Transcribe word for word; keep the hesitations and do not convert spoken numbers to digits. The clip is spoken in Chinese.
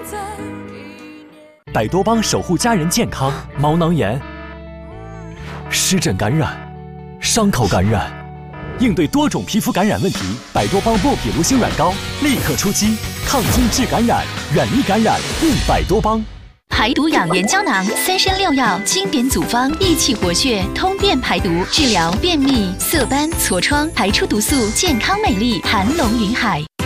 百多邦守护家人健康。毛囊炎、湿疹感染、伤口感染，应对多种皮肤感染问题，百多邦莫比卢星软膏立刻出击，抗菌治感染，远离感染，用百多邦。 排毒养颜胶囊，三参六药经典组方，益气活血，通便排毒，治疗便秘、色斑、痤疮，排出毒素，健康美丽，含龙云海。